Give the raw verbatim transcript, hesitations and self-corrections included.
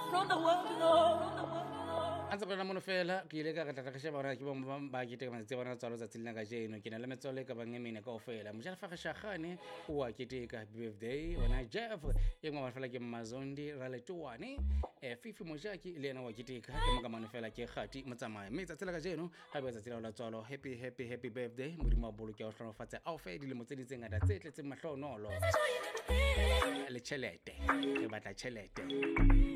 from the world, Lord. Antse go na mono fela ke ile ka ga tla ga sheba bona ke bo ba ke teka matse bona tsalo tsa tsilina ga jeno ke na le metsole ka bang emene ka ofela mo jana fa ga shagane o a ke teka birthday ona Jeff e ngwa fela ke Mazondi ra le tuane e fifi mo jaki le ena wa ke teka ke mo ka mono fela ke gati motsamaya mme tsa tsela ga jeno ga be tsa tsela la tsalo happy happy happy birthday modimo a bolo ke o hlonofatsa a o fe dile mo tse di tsengata tse tletse mahlonolo le chelete e batla chelete